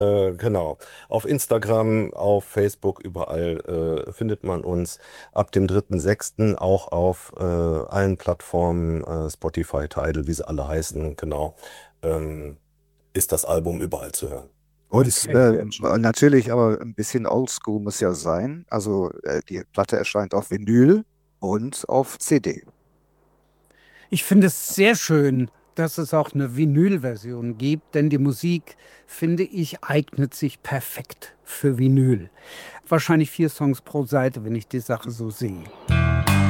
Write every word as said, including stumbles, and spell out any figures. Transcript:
Äh, genau. Auf Instagram, auf Facebook, überall äh, findet man uns. Ab dem dritten sechsten auch auf äh, allen Plattformen, äh, Spotify, Tidal, wie sie alle heißen, genau, ähm, ist das Album überall zu hören. Und Okay, äh, sehr schön. natürlich aber ein bisschen oldschool muss ja sein. Also äh, die Platte erscheint auf Vinyl und auf C D. Ich finde es sehr schön, dass es auch eine Vinyl-Version gibt, denn die Musik, finde ich, eignet sich perfekt für Vinyl. Wahrscheinlich vier Songs pro Seite, wenn ich die Sache so sehe.